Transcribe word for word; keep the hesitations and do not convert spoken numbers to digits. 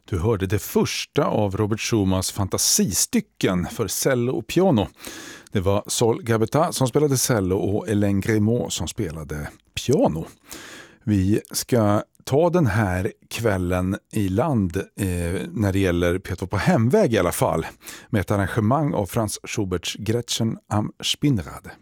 Du hörde det första av Robert Schumans fantasistycken för cello och piano. Det var Sol Gabetta som spelade cello och Hélène Grimaud som spelade piano. Vi ska ta den här kvällen i land eh, när det gäller Pietro på hemväg i alla fall, med ett arrangemang av Franz Schuberts Gretchen am Spinnrad.